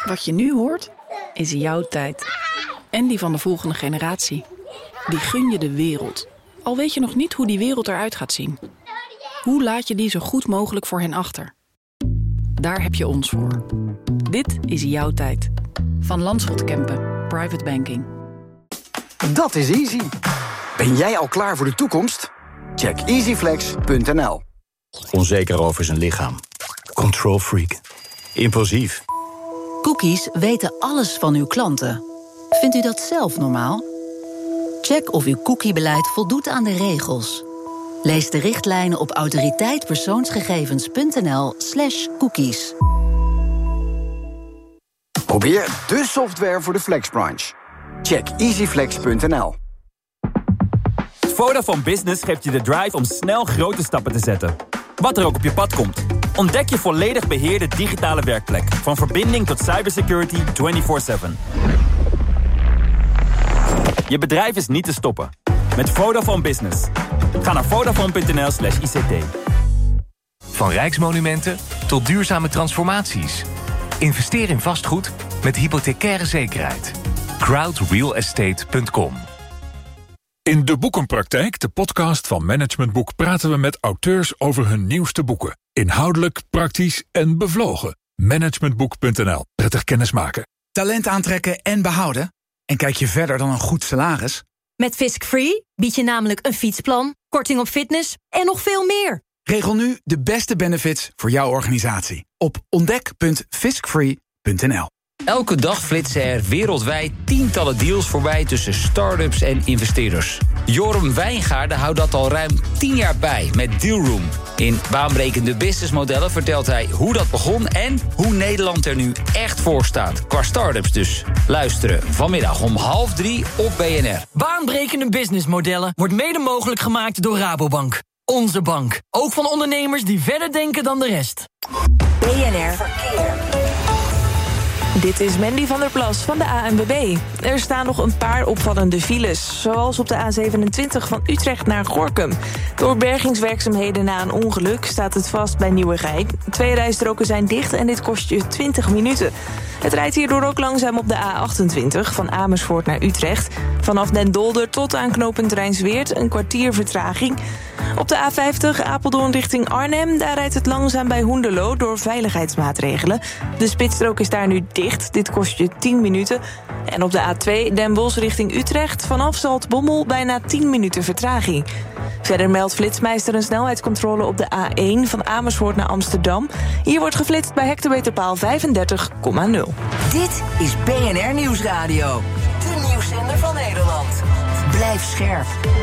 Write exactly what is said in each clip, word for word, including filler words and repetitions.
Wat je nu hoort, is jouw tijd. En die van de volgende generatie. Die gun je de wereld. Al weet je nog niet hoe die wereld eruit gaat zien. Hoe laat je die zo goed mogelijk voor hen achter? Daar heb je ons voor. Dit is jouw tijd. Van Landschot Kempen, Private Banking. Dat is easy. Ben jij al klaar voor de toekomst? Check easyflex punt n l. Onzeker over zijn lichaam. Control freak. Impulsief. Cookies weten alles van uw klanten. Vindt u dat zelf normaal? Check of uw cookiebeleid voldoet aan de regels. Lees de richtlijnen op autoriteitpersoonsgegevens punt n l slash cookies. Probeer de software voor de flexbranche. Check easyflex punt n l. Vodafone Business geeft je de drive om snel grote stappen te zetten. Wat er ook op je pad komt. Ontdek je volledig beheerde digitale werkplek. Van verbinding tot cybersecurity vierentwintig zeven. Je bedrijf is niet te stoppen. Met Vodafone Business. Ga naar vodafone punt n l slash i c t. Van rijksmonumenten tot duurzame transformaties. Investeer in vastgoed met hypothecaire zekerheid. crowd real estate punt com. In De Boekenpraktijk, de podcast van Management Boek, praten we met auteurs over hun nieuwste boeken. Inhoudelijk, praktisch en bevlogen. managementboek punt n l. Prettig kennismaken. Talent aantrekken en behouden? En kijk je verder dan een goed salaris? Met Fisk Free bied je namelijk een fietsplan, korting op fitness en nog veel meer. Regel nu de beste benefits voor jouw organisatie op ontdek punt fiskfree punt n l. Elke dag flitsen er wereldwijd tientallen deals voorbij tussen start-ups en investeerders. Joram Wijngaarden houdt dat al ruim tien jaar bij met Dealroom. In baanbrekende businessmodellen vertelt hij hoe dat begon en hoe Nederland er nu echt voor staat. Qua start-ups dus. Luisteren vanmiddag om half drie op B N R. Baanbrekende businessmodellen wordt mede mogelijk gemaakt door Rabobank. Onze bank. Ook van ondernemers die verder denken dan de rest. B N R Verkeer. Dit is Mandy van der Plas van de A N W B. Er staan nog een paar opvallende files, zoals op de A zevenentwintig van Utrecht naar Gorinchem. Door bergingswerkzaamheden na een ongeluk staat het vast bij Nieuwegein. Twee rijstroken zijn dicht en dit kost je twintig minuten. Het rijdt hierdoor ook langzaam op de A achtentwintig van Amersfoort naar Utrecht. Vanaf Den Dolder tot aan knooppunt Rijnsweert een kwartier vertraging. Op de A vijftig Apeldoorn richting Arnhem, daar rijdt het langzaam bij Hoenderloo door veiligheidsmaatregelen. De spitsstrook is daar nu dicht, dit kost je tien minuten. En op de A twee Den Bosch richting Utrecht, vanaf Zaltbommel bijna tien minuten vertraging. Verder meldt Flitsmeister een snelheidscontrole op de A één van Amersfoort naar Amsterdam. Hier wordt geflitst bij hectometerpaal vijfendertig komma nul. Dit is B N R Nieuwsradio. De nieuwszender van Nederland. Blijf scherp.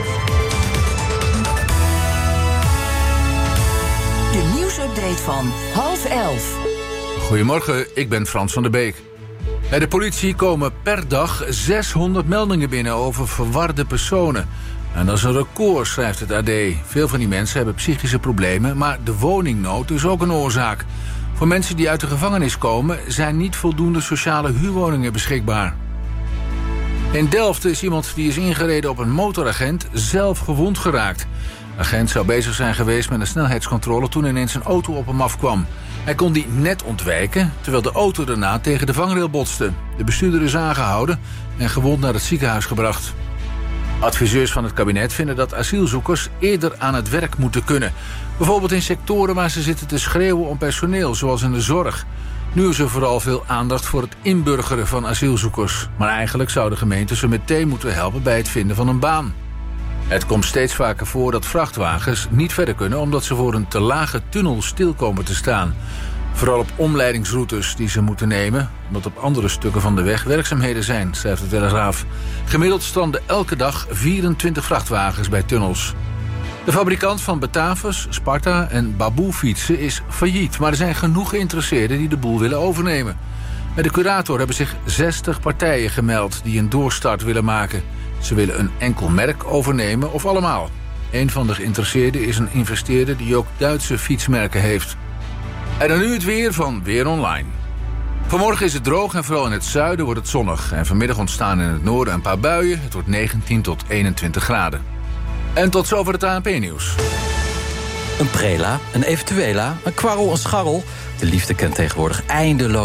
De nieuwsupdate van half elf. Goedemorgen, ik ben Frans van der Beek. Bij de politie komen per dag zeshonderd meldingen binnen over verwarde personen. En dat is een record, schrijft het A D. Veel van die mensen hebben psychische problemen, maar de woningnood is ook een oorzaak. Voor mensen die uit de gevangenis komen zijn niet voldoende sociale huurwoningen beschikbaar. In Delft is iemand die is ingereden op een motoragent zelf gewond geraakt. De agent zou bezig zijn geweest met een snelheidscontrole toen ineens een auto op hem afkwam. Hij kon die net ontwijken, terwijl de auto daarna tegen de vangrail botste. De bestuurder is aangehouden en gewond naar het ziekenhuis gebracht. Adviseurs van het kabinet vinden dat asielzoekers eerder aan het werk moeten kunnen. Bijvoorbeeld in sectoren waar ze zitten te schreeuwen om personeel, zoals in de zorg. Nu is er vooral veel aandacht voor het inburgeren van asielzoekers. Maar eigenlijk zouden gemeenten ze meteen moeten helpen bij het vinden van een baan. Het komt steeds vaker voor dat vrachtwagens niet verder kunnen omdat ze voor een te lage tunnel stil komen te staan. Vooral op omleidingsroutes die ze moeten nemen, omdat op andere stukken van de weg werkzaamheden zijn, schrijft de Telegraaf. Gemiddeld stranden elke dag vierentwintig vrachtwagens bij tunnels. De fabrikant van Batavus, Sparta en Baboe fietsen is failliet, maar er zijn genoeg geïnteresseerden die de boel willen overnemen. Bij de curator hebben zich zestig partijen gemeld die een doorstart willen maken. Ze willen een enkel merk overnemen of allemaal. Een van de geïnteresseerden is een investeerder die ook Duitse fietsmerken heeft. En dan nu het weer van Weer Online. Vanmorgen is het droog en vooral in het zuiden wordt het zonnig. En vanmiddag ontstaan in het noorden een paar buien. Het wordt negentien tot eenentwintig graden. En tot zover het A N P-nieuws. Een prela, een eventuela, een kwarrel, een scharrel. De liefde kent tegenwoordig eindeloos